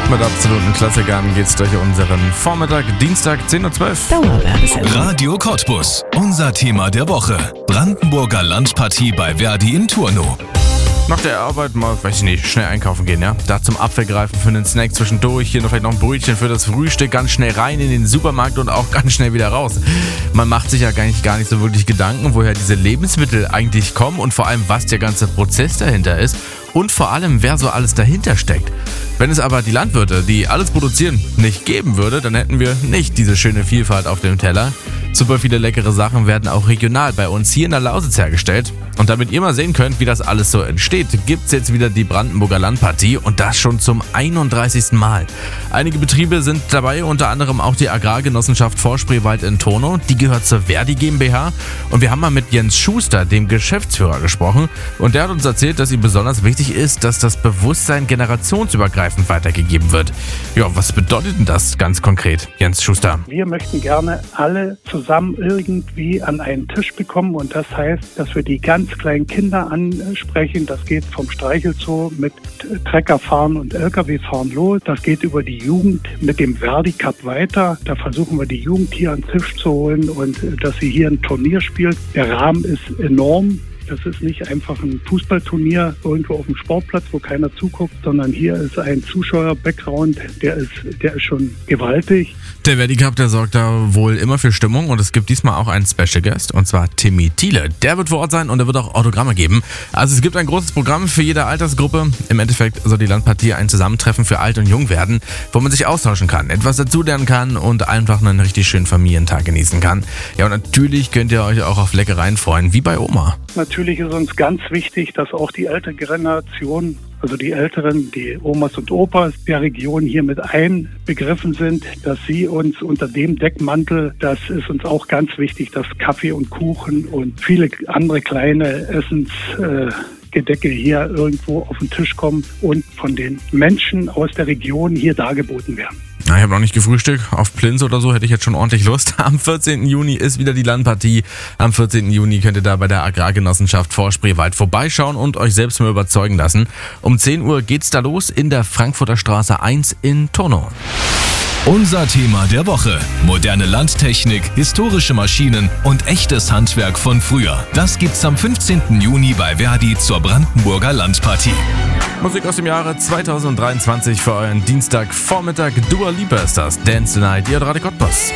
Mit absoluten Klassikern geht's durch unseren Vormittag, Dienstag, 10:12 Uhr. Dauerwerbesendung. Radio Cottbus. Unser Thema der Woche. Brandenburger Landpartie bei Verdi in Turno. Nach der Arbeit mal, weiß ich nicht, schnell einkaufen gehen, ja? Da zum Apfel greifen für einen Snack zwischendurch, hier noch vielleicht noch ein Brötchen für das Frühstück, ganz schnell rein in den Supermarkt und auch ganz schnell wieder raus. Man macht sich ja gar nicht so wirklich Gedanken, woher diese Lebensmittel eigentlich kommen und vor allem, was der ganze Prozess dahinter ist und vor allem, wer so alles dahinter steckt. Wenn es aber die Landwirte, die alles produzieren, nicht geben würde, dann hätten wir nicht diese schöne Vielfalt auf dem Teller. Super viele leckere Sachen werden auch regional bei uns hier in der Lausitz hergestellt. Und damit ihr mal sehen könnt, wie das alles so entsteht, gibt's jetzt wieder die Brandenburger Landpartie und das schon zum 31. Mal. Einige Betriebe sind dabei, unter anderem auch die Agrargenossenschaft Vorspreewald in Turno. Die gehört zur Verdi GmbH. Und wir haben mal mit Jens Schuster, dem Geschäftsführer, gesprochen. Und der hat uns erzählt, dass ihm besonders wichtig ist, dass das Bewusstsein generationsübergreifend weitergegeben wird. Ja, was bedeutet denn das ganz konkret, Jens Schuster? Wir möchten gerne alle zusammen irgendwie an einen Tisch bekommen und das heißt, dass wir die ganz kleinen Kinder ansprechen. Das geht vom Streichelzoo mit Treckerfahren und LKW-Fahren los. Das geht über die Jugend mit dem Verdi Cup weiter. Da versuchen wir die Jugend hier an den Tisch zu holen und dass sie hier ein Turnier spielt. Der Rahmen ist enorm. Das ist nicht einfach ein Fußballturnier irgendwo auf dem Sportplatz, wo keiner zuguckt, sondern hier ist ein Zuschauer-Background, der ist schon gewaltig. Der Verdi Cup, der sorgt da wohl immer für Stimmung und es gibt diesmal auch einen Special Guest und zwar Timmy Thiele. Der wird vor Ort sein und er wird auch Autogramme geben. Also es gibt ein großes Programm für jede Altersgruppe. Im Endeffekt soll die Landpartie ein Zusammentreffen für Alt und Jung werden, wo man sich austauschen kann, etwas dazulernen kann und einfach einen richtig schönen Familientag genießen kann. Ja, und natürlich könnt ihr euch auch auf Leckereien freuen, wie bei Oma. Natürlich ist uns ganz wichtig, dass auch die ältere Generation, also die Älteren, die Omas und Opas der Region hier mit einbegriffen sind, dass sie uns unter dem Deckmantel, das ist uns auch ganz wichtig, dass Kaffee und Kuchen und viele andere kleine Essensgedecke hier irgendwo auf den Tisch kommen und von den Menschen aus der Region hier dargeboten werden. Ich habe noch nicht gefrühstückt. Auf Plinz oder so hätte ich jetzt schon ordentlich Lust. Am 14. Juni ist wieder die Landpartie. Am 14. Juni könnt ihr da bei der Agrargenossenschaft Vorspreewald vorbeischauen und euch selbst mal überzeugen lassen. Um 10 Uhr geht's da los in der Frankfurter Straße 1 in Turno. Unser Thema der Woche. Moderne Landtechnik, historische Maschinen und echtes Handwerk von früher. Das gibt's am 15. Juni bei Verdi zur Brandenburger Landpartie. Musik aus dem Jahre 2023 für euren Dienstagvormittag. Dua Lipa ist das. Dance the Night, ihr Radio Cottbus.